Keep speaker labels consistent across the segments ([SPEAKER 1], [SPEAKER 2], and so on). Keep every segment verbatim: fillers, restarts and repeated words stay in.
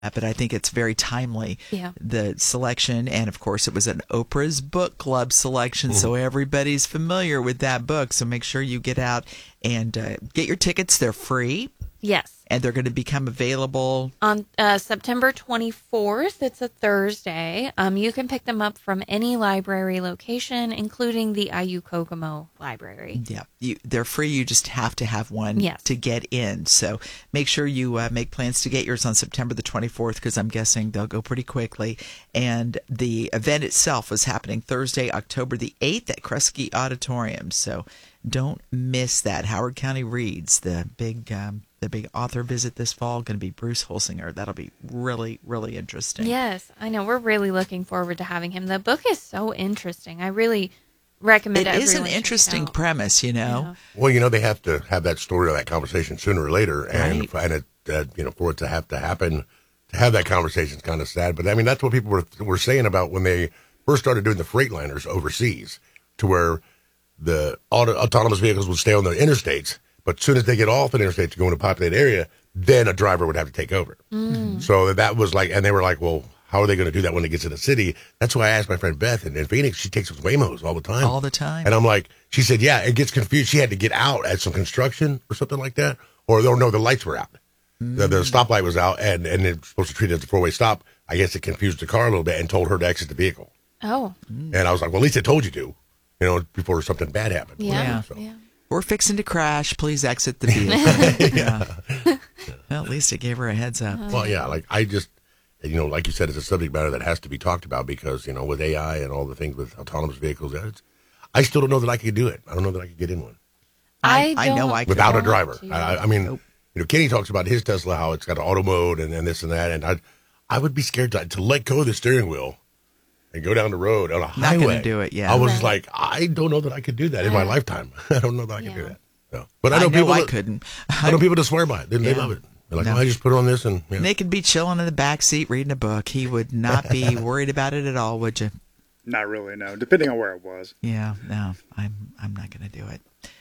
[SPEAKER 1] but I think it's very timely.
[SPEAKER 2] Yeah.
[SPEAKER 1] The selection, and of course it was an Oprah's Book Club selection, so everybody's familiar with that book. So make sure you get out and uh, get your tickets. They're free.
[SPEAKER 2] Yes.
[SPEAKER 1] And they're going to become available
[SPEAKER 2] on uh, September twenty-fourth. It's a Thursday. Um, you can pick them up from any library location, including the I U Kokomo Library.
[SPEAKER 1] Yeah, you, they're free. You just have to have one
[SPEAKER 2] yes.
[SPEAKER 1] to get in. So make sure you uh, make plans to get yours on September the twenty-fourth, because I'm guessing they'll go pretty quickly. And the event itself was happening Thursday, October the eighth at Kresge Auditorium. So don't miss that. Howard County Reads, the big um, the big author visit this fall, going to be Bruce Holsinger. That'll be really, really interesting.
[SPEAKER 2] Yes, I know. We're really looking forward to having him. The book is so interesting. I really recommend it.
[SPEAKER 1] It is an interesting premise, you know.
[SPEAKER 3] Yeah. Well, you know, they have to have that story or that conversation sooner or later, and
[SPEAKER 1] right.
[SPEAKER 3] and it, uh, you know, for it to have to happen, to have that conversation is kind of sad. But I mean, that's what people were were saying about when they first started doing the Freightliners overseas, to where the auto, autonomous vehicles would stay on the interstates, but as soon as they get off the interstate to go in a populated area, then a driver would have to take over.
[SPEAKER 2] Mm.
[SPEAKER 3] So that was like, and they were like, well, how are they going to do that when it gets to the city? That's why I asked my friend Beth in, in Phoenix. She takes with Waymos all the time.
[SPEAKER 1] All the time.
[SPEAKER 3] And I'm like, she said, yeah, it gets confused. She had to get out at some construction or something like that. Or, or no, the lights were out. Mm. The, the stoplight was out, and, and it's supposed to treat it as a four-way stop. I guess it confused the car a little bit and told her to exit the vehicle.
[SPEAKER 2] Oh.
[SPEAKER 3] Mm. And I was like, well, at least it told you to, you know, before something bad happened.
[SPEAKER 2] Yeah.
[SPEAKER 1] Yeah.
[SPEAKER 3] So.
[SPEAKER 2] yeah.
[SPEAKER 1] We're fixing to crash. Please exit the vehicle. yeah. Well, at least it gave her a heads up.
[SPEAKER 3] Well, yeah, like I just, you know, like you said, it's a subject matter that has to be talked about because, you know, with A I and all the things with autonomous vehicles, it's, I still don't know that I could do it. I don't know that I could get in one.
[SPEAKER 2] I,
[SPEAKER 1] I, I know I could.
[SPEAKER 3] Without a driver.
[SPEAKER 2] to.
[SPEAKER 3] I, I mean,
[SPEAKER 1] Nope.
[SPEAKER 3] you know, Kenny talks about his Tesla, how it's got an auto mode and, and this and that. And I I would be scared to, to let go of the steering wheel and go down the road on a
[SPEAKER 1] Not
[SPEAKER 3] highway.
[SPEAKER 1] going to do it, yeah.
[SPEAKER 3] I was
[SPEAKER 2] Right.
[SPEAKER 3] like, I don't know that I could do that in my lifetime. I don't know that I could do
[SPEAKER 2] Yeah.
[SPEAKER 3] that. So, but I
[SPEAKER 1] I
[SPEAKER 3] know,
[SPEAKER 1] know,
[SPEAKER 3] people
[SPEAKER 1] I
[SPEAKER 3] that,
[SPEAKER 1] couldn't.
[SPEAKER 3] I know people that swear by it. They, they
[SPEAKER 1] Yeah.
[SPEAKER 3] love it. They're like,
[SPEAKER 1] No.
[SPEAKER 3] well, I just put it on this and, yeah.
[SPEAKER 1] They could be chilling in the back seat reading a book. He would not be worried about it at all, would you?
[SPEAKER 4] Not really, no. Depending on where it was.
[SPEAKER 1] Yeah, no, I'm I'm not going to do it.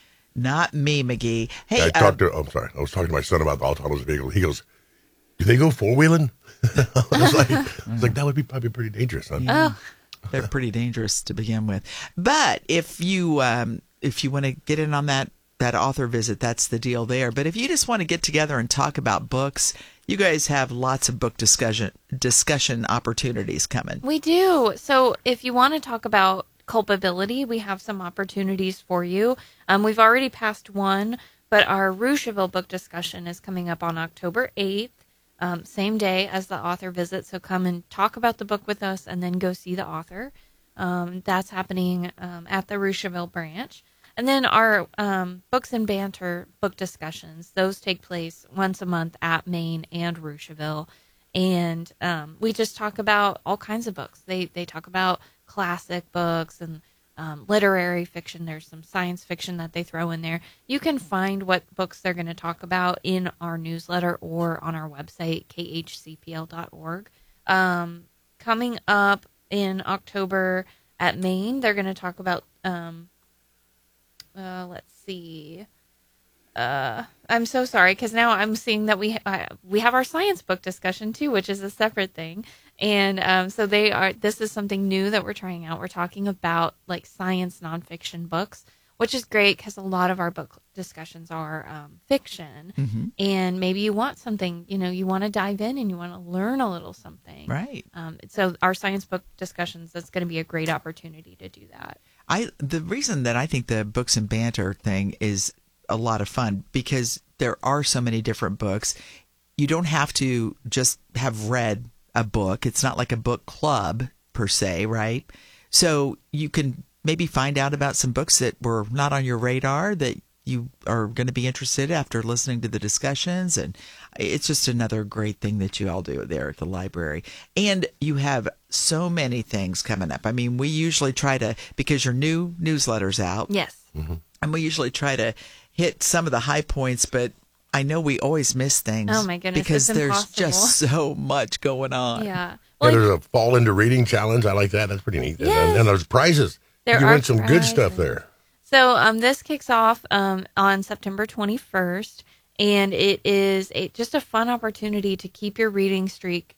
[SPEAKER 1] Not me, McGee. Hey,
[SPEAKER 3] I
[SPEAKER 1] uh,
[SPEAKER 3] talked to. Oh, I'm sorry. I was talking to my son about the autonomous vehicle. He goes, "Do they go four wheeling?" I was like, I was like, "That would be probably pretty dangerous." Huh?
[SPEAKER 2] Oh.
[SPEAKER 1] they're pretty dangerous to begin with. But if you um, if you want to get in on that that author visit, that's the deal there. But if you just want to get together and talk about books, you guys have lots of book discussion discussion opportunities coming.
[SPEAKER 2] We do. So if you want to talk about culpability, we have some opportunities for you. Um, we've already passed one, but our Rocheville book discussion is coming up on October eighth, um, same day as the author visit. So come and talk about the book with us and then go see the author. Um, that's happening um, at the Rocheville branch. And then our um, Books and Banter book discussions, those take place once a month at Maine and Rocheville. And um, we just talk about all kinds of books. They they talk about classic books and um, literary fiction. There's some science fiction that they throw in there. You can find what books they're going to talk about in our newsletter or on our website, k h c p l dot org. Um, coming up in October at Maine, they're going to talk about, um, uh, let's see, Uh, I'm so sorry because now I'm seeing that we uh, we have our science book discussion too, which is a separate thing. And um, so they are. This is something new that we're trying out. We're talking about like science nonfiction books, which is great because a lot of our book discussions are um, fiction.
[SPEAKER 1] Mm-hmm.
[SPEAKER 2] And maybe you want something, you know, you want to dive in and you want to learn a little something,
[SPEAKER 1] Right.
[SPEAKER 2] Um, so our science book discussions, that's going to be a great opportunity to do that.
[SPEAKER 1] I the reason that I think the Books and Banter thing is a lot of fun because there are so many different books. You don't have to just have read a book. It's not like a book club per se, right? So you can maybe find out about some books that were not on your radar that you are going to be interested in after listening to the discussions. And it's just another great thing that you all do there at the library. And you have so many things coming up. I mean, we usually try to, because your new newsletter's out.
[SPEAKER 2] Yes.
[SPEAKER 3] Mm-hmm.
[SPEAKER 1] And we usually try to hit some of the high points, but I know we always miss things.
[SPEAKER 2] Oh my goodness,
[SPEAKER 1] because
[SPEAKER 2] it's
[SPEAKER 1] there's
[SPEAKER 2] impossible.
[SPEAKER 1] just so much going on.
[SPEAKER 2] Yeah.
[SPEAKER 3] Yeah,
[SPEAKER 2] Well,
[SPEAKER 3] there's a fall into reading challenge. I like that. That's pretty neat.
[SPEAKER 2] Yes.
[SPEAKER 3] And, and there's prizes.
[SPEAKER 2] There
[SPEAKER 3] you
[SPEAKER 2] are
[SPEAKER 3] win some good stuff
[SPEAKER 2] prizes.
[SPEAKER 3] there.
[SPEAKER 2] So um, this kicks off um, on September twenty-first, And it is a, just a fun opportunity to keep your reading streak